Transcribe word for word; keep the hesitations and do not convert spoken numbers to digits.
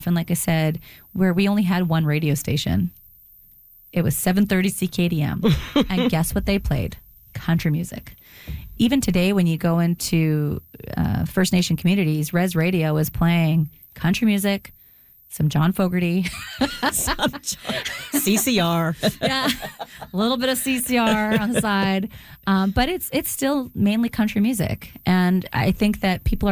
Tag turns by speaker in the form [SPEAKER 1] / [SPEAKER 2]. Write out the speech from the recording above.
[SPEAKER 1] And like I said, where we only had one radio station, it was seven thirty C K D M. And guess what they played? Country music. Even today, when you go into uh, First Nation communities, Res Radio is playing country music, some John Fogerty,
[SPEAKER 2] some John, C C R,
[SPEAKER 1] yeah, a little bit of C C R on the side, um, but it's it's still mainly country music, and I think that people are